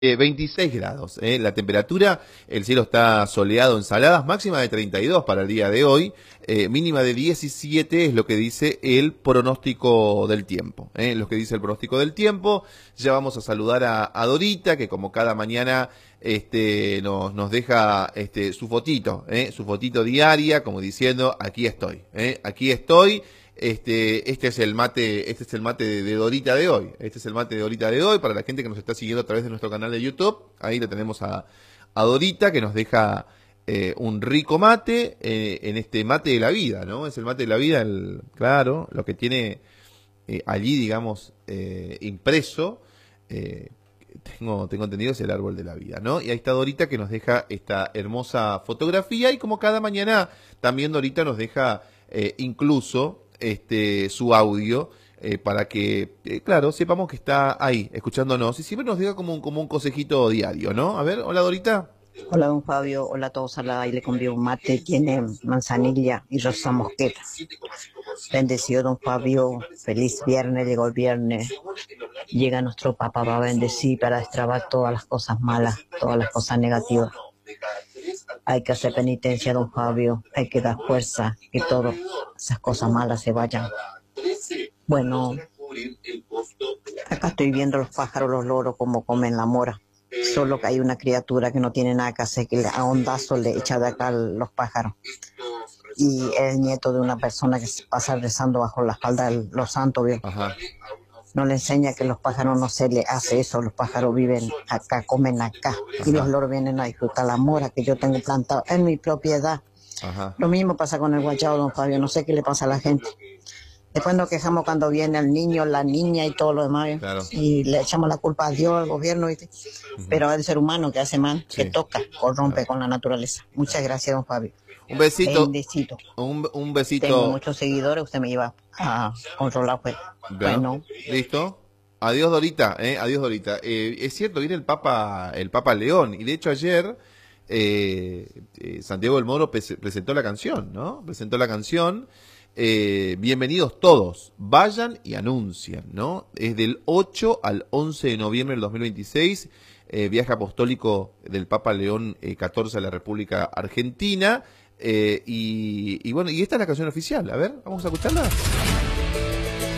26 grados, la temperatura, el cielo está soleado en Saladas, máxima de 32 para el día de hoy, mínima de 17 es lo que dice el pronóstico del tiempo, lo que dice el pronóstico del tiempo. Ya vamos a saludar a Dorita, que como cada mañana nos deja su fotito diaria, como diciendo, aquí estoy, aquí estoy. Este es el mate de Dorita de hoy. Este es el mate de Dorita de hoy para la gente que nos está siguiendo a través de nuestro canal de YouTube. Ahí lo tenemos a Dorita, que nos deja un rico mate en este mate de la vida, ¿no? Es el mate de la vida, claro, lo que tiene allí, digamos, impreso. Tengo entendido es el árbol de la vida, ¿no? Y ahí está Dorita, que nos deja esta hermosa fotografía, y como cada mañana también Dorita nos deja incluso su audio, para que, claro, sepamos que está ahí, escuchándonos, y siempre nos diga como un consejito diario, ¿no? A ver, hola Dorita. Hola, don Fabio. Hola a todos. Ahí le convido un mate. Tiene manzanilla y rosa mosqueta. Bendecido, don Fabio. Feliz viernes. Llegó el viernes. Llega nuestro papá. Va a bendecir para destrabar todas las cosas malas, todas las cosas negativas. Hay que hacer penitencia, don Fabio. Hay que dar fuerza. Que todas esas cosas malas se vayan. Bueno, acá estoy viendo los pájaros, los loros, cómo comen la mora. Solo que hay una criatura que no tiene nada que hacer, que a ondazo le echa de acá los pájaros. Y es nieto de una persona que se pasa rezando bajo la espalda de los santos, ¿vio? Ajá. No le enseña que los pájaros no se le hace eso, los pájaros viven acá, comen acá. Ajá. Y los loros vienen a disfrutar la mora que yo tengo plantado en mi propiedad. Ajá. Lo mismo pasa con el guachao, don Fabio, no sé qué le pasa a la gente. Después nos quejamos cuando viene el niño, la niña y todo lo demás, ¿eh? Claro. Y le echamos la culpa a Dios, al gobierno, ¿viste? Pero es el ser humano que hace mal, Sí. que toca, corrompe Claro. con la naturaleza. Muchas gracias, don Fabio. Un besito. Bendecito. Un besito. Tengo muchos seguidores, usted me iba a controlar, pues. Bueno. ¿Listo? Adiós Dorita, adiós Dorita. Es cierto, viene el Papa León, y de hecho ayer Santiago del Moro presentó la canción, ¿no? Presentó la canción. Bienvenidos todos, vayan y anuncian, ¿no? Es del 8 al 11 de noviembre del 2026, viaje apostólico del Papa León XIV a la República Argentina, y bueno, y esta es la canción oficial. A ver, vamos a escucharla.